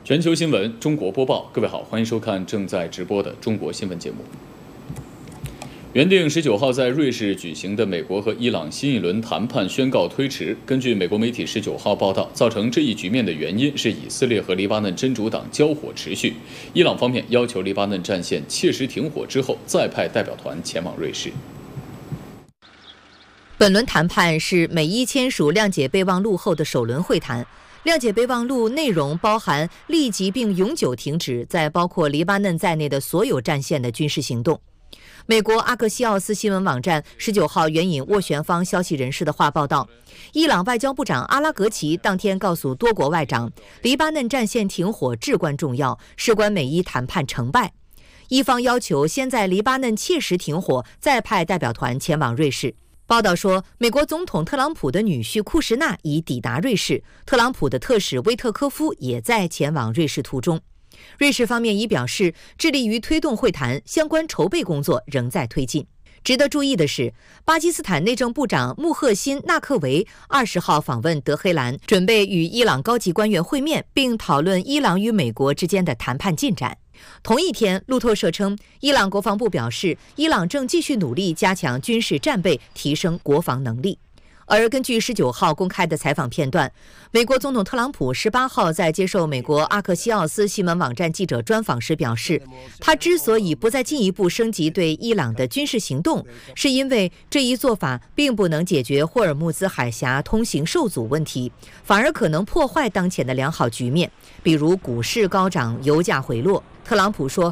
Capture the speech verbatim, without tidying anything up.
全球新闻，中国播报。各位好，欢迎收看正在直播的中国新闻节目。原定十九号在瑞士举行的美国和伊朗新一轮谈判宣告推迟。根据美国媒体十九号报道，造成这一局面的原因是以色列和黎巴嫩真主党交火持续。伊朗方面要求黎巴嫩战线切实停火之后，再派代表团前往瑞士。 本轮谈判是美伊签署谅解备忘录后的首轮会谈。谅解备忘录内容包含立即并永久停止在包括黎巴嫩在内的所有战线的军事行动。美国阿克西奥斯新闻网站十九号援引斡旋方消息人士的话报道，伊朗外交部长阿拉格齐当天告诉多国外长，黎巴嫩战线停火至关重要，事关美伊谈判成败。伊方要求先在黎巴嫩切实停火，再派代表团前往瑞士。报道说，美国总统特朗普的女婿库什纳已抵达瑞士，特朗普的特使威特科夫也在前往瑞士途中。瑞士方面已表示，致力于推动会谈，相关筹备工作仍在推进。值得注意的是，巴基斯坦内政部长穆赫辛·纳克维二十号访问德黑兰，准备与伊朗高级官员会面，并讨论伊朗与美国之间的谈判进展。同一天，路透社称，伊朗国防部表示，伊朗正继续努力加强军事战备，提升国防能力。而根据十九号公开的采访片段，美国总统特朗普十八号在接受美国阿克西奥斯新闻网站记者专访时表示，他之所以不再进一步升级对伊朗的军事行动，是因为这一做法并不能解决霍尔木兹海峡通行受阻问题，反而可能破坏当前的良好局面，比如股市高涨、油价回落。特朗普说，